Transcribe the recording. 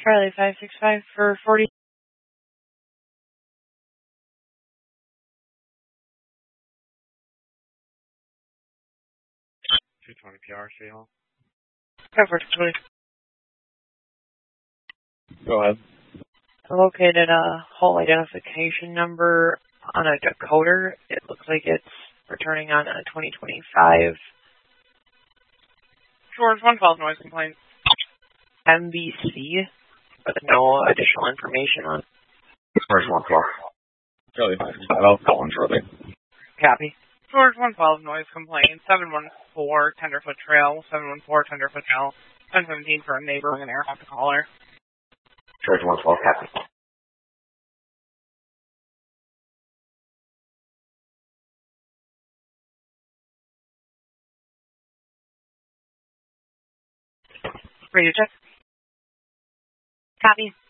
Charlie 565 for 40. 220 PR, City Hall. Cover 20. Go ahead. I located a hull identification number on a decoder. It looks like it's returning on a 2025 George 112 noise complaint. MBC, but no additional information on. George 112. Charlie 565, I'll call in shortly. Copy. George 112 noise complaint. 714 Tenderfoot Trail. 714 Tenderfoot Trail. 1017 for a neighbor with an air helicopter caller. George 112, copy. Radio check. Copy.